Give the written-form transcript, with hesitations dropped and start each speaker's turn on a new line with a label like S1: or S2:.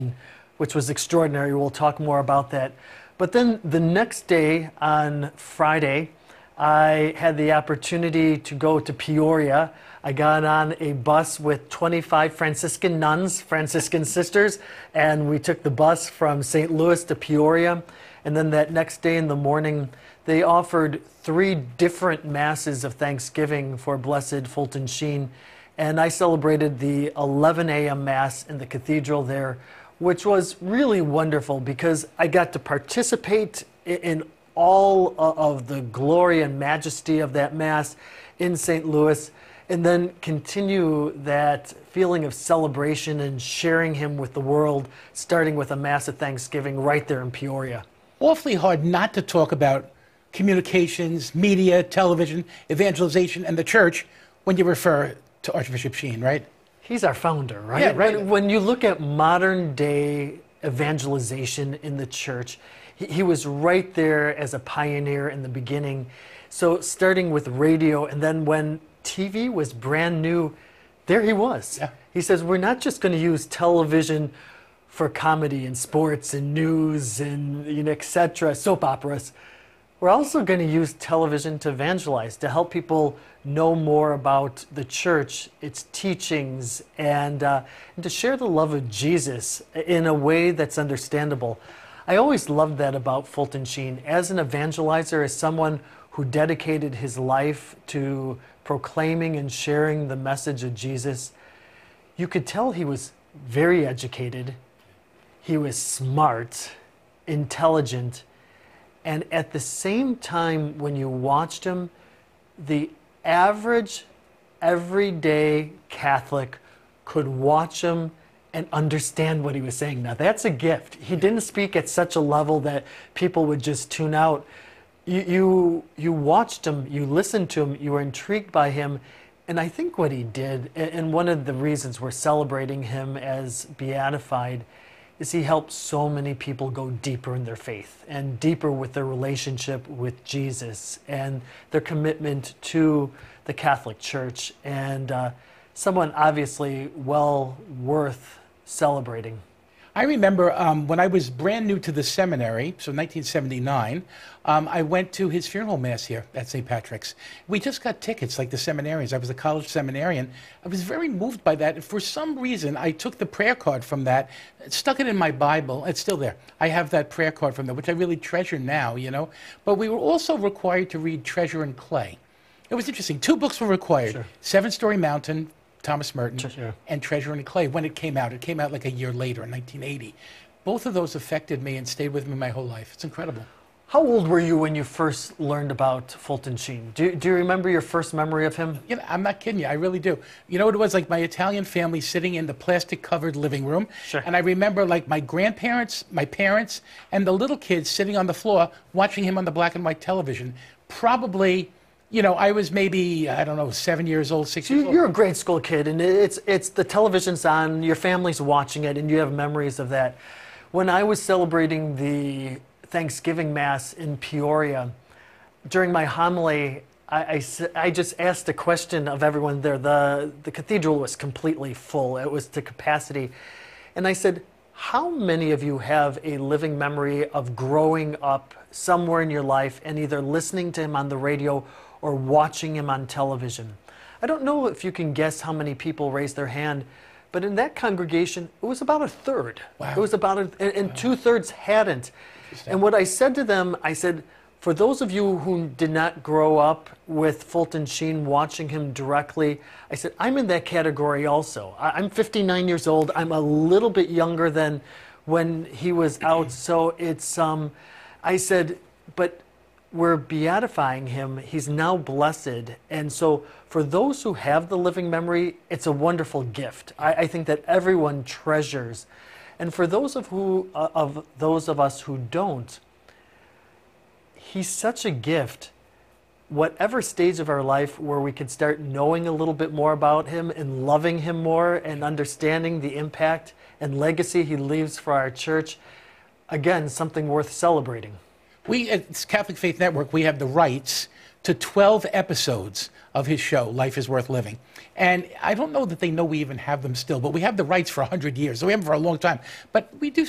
S1: which was extraordinary. We'll talk more about that. But then the next day on Friday, I had the opportunity to go to Peoria. I got on a bus with 25 Franciscan nuns, Franciscan sisters, and we took the bus from St. Louis to Peoria. And then that next day in the morning, they offered 3 different masses of Thanksgiving for Blessed Fulton Sheen. And I celebrated the 11 a.m. Mass in the cathedral there, which was really wonderful because I got to participate in all of the glory and majesty of that Mass in St. Louis, and then continue that feeling of celebration and sharing Him with the world, starting with a Mass of Thanksgiving right there in Peoria.
S2: Awfully hard not to talk about communications, media, television, evangelization, and the church when you refer to Archbishop Sheen, right?
S1: He's our founder, right?
S2: Yeah, right.
S1: When you look at modern day evangelization in the church, he was right there as a pioneer in the beginning. So starting with radio, and then when TV was brand new, there he was.
S2: Yeah.
S1: He says, we're not just going to use television for comedy and sports and news and etc., soap operas. We're also going to use television to evangelize, to help people know more about the church, its teachings, and to share the love of Jesus in a way that's understandable. I always loved that about Fulton Sheen. As an evangelizer, as someone who dedicated his life to proclaiming and sharing the message of Jesus, you could tell he was very educated, he was smart, intelligent, and at the same time, when you watched him, the average, everyday Catholic could watch him and understand what he was saying. Now, that's a gift. He didn't speak at such a level that people would just tune out. You watched him, you listened to him, you were intrigued by him, and I think what he did, and one of the reasons we're celebrating him as beatified, is he helped so many people go deeper in their faith and deeper with their relationship with Jesus and their commitment to the Catholic Church, and someone obviously well worth celebrating.
S2: I remember when I was brand new to the seminary, so 1979, I went to his funeral mass here at St. Patrick's. We just got tickets like the seminarians. I was a college seminarian. I was very moved by that. And for some reason, I took the prayer card from that, stuck it in my Bible. It's still there. I have that prayer card from there, which I really treasure now, you know. But we were also required to read Treasure and Clay. It was interesting. 2 books were required.
S1: Sure.
S2: Seven Storey Mountain, Thomas Merton,
S1: Sure.
S2: and Treasure and Clay when it came out. It came out like a year later in 1980. Both of those affected me and stayed with me my whole life. It's incredible.
S1: How old were you when you first learned about Fulton Sheen? Do you remember your first memory of him?
S2: You know, I'm not kidding you. I really do. You know what it was? Like my Italian family sitting in the plastic-covered living room.
S1: Sure.
S2: And I remember like my grandparents, my parents, and the little kids sitting on the floor watching him on the black and white television. Probably, you know, I was maybe, I don't know, 7 years old, 6 years old.
S1: You're a grade school kid, and it's the television's on, your family's watching it, and you have memories of that. When I was celebrating the Thanksgiving Mass in Peoria, during my homily, I just asked a question of everyone there. The cathedral was completely full. It was to capacity. And I said, how many of you have a living memory of growing up somewhere in your life and either listening to him on the radio or watching him on television? I don't know if you can guess how many people raised their hand, but in that congregation, it was about a third.
S2: Wow.
S1: It was about and
S2: Wow.
S1: 2/3 hadn't. And what I said to them, I said, for those of you who did not grow up with Fulton Sheen, watching him directly, I said, I'm in that category also. I'm 59 years old. I'm a little bit younger than when he was out. So it's, I said, but we're beatifying him. He's now blessed. And so for those who have the living memory, it's a wonderful gift. I think that everyone treasures. And for those of us who don't, he's such a gift. Whatever stage of our life where we could start knowing a little bit more about him and loving him more and understanding the impact and legacy he leaves for our church, again, something worth celebrating.
S2: We at Catholic Faith Network, we have the rights to 12 episodes of his show, Life is Worth Living. And I don't know that they know we even have them still, but we have the rights for 100 years. So we have them for a long time. But we do